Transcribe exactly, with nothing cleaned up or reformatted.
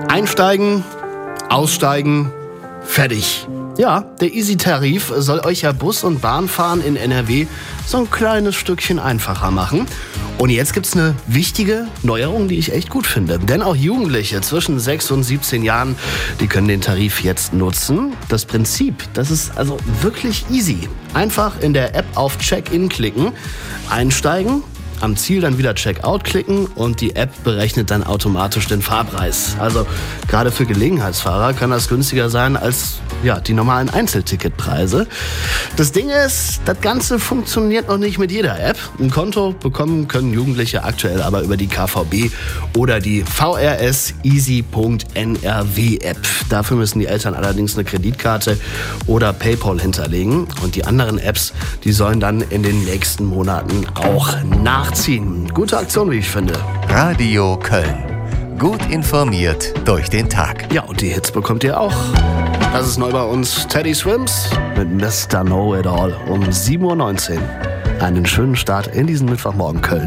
Einsteigen, aussteigen, fertig. Ja, der Easy-Tarif soll euch ja Bus- und Bahnfahren in N R W so ein kleines Stückchen einfacher machen. Und jetzt gibt's eine wichtige Neuerung, die ich echt gut finde. Denn auch Jugendliche zwischen sechs und siebzehn Jahren, die können den Tarif jetzt nutzen. Das Prinzip, das ist also wirklich easy. Einfach in der App auf Check-in klicken, einsteigen, am Ziel dann wieder Check-out klicken und die App berechnet dann automatisch den Fahrpreis. Also gerade für Gelegenheitsfahrer kann das günstiger sein als ja, die normalen Einzelticketpreise. Das Ding ist, das Ganze funktioniert noch nicht mit jeder App. Ein Konto bekommen können Jugendliche aktuell aber über die K V B oder die V R S Easy Punkt N R W App. Dafür müssen die Eltern allerdings eine Kreditkarte oder PayPal hinterlegen. Und die anderen Apps, die sollen dann in den nächsten Monaten auch nachziehen. Gute Aktion, wie ich finde. Radio Köln. Gut informiert durch den Tag. Ja, und die Hits bekommt ihr auch. Das ist neu bei uns. Teddy Swims mit Mister Know It All um sieben Uhr neunzehn. Einen schönen Start in diesen Mittwochmorgen Köln.